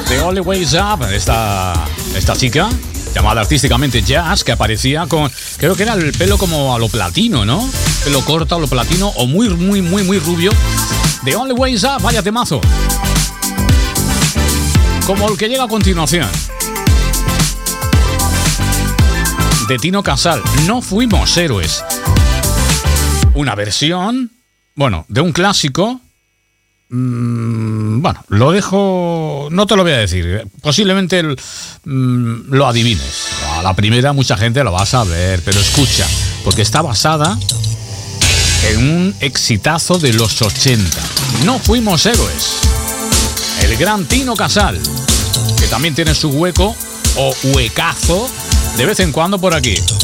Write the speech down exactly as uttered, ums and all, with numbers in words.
The Only Ways Up, esta, esta chica llamada artísticamente Jazz, que aparecía con, creo que era el pelo como a lo platino, ¿no? Pelo corto a lo platino o muy, muy, muy, muy rubio. The Only Ways Up, vaya temazo. Como el que llega a continuación, de Tino Casal, No Fuimos Héroes. Una versión, bueno, de un clásico. Mm, bueno, lo dejo, no te lo voy a decir. Posiblemente el, mm, lo adivines. A la primera mucha gente lo va a saber, pero escucha, porque está basada en un exitazo de los ochenta. No Fuimos Héroes. El gran Tino Casal, que también tiene su hueco o huecazo de vez en cuando por aquí.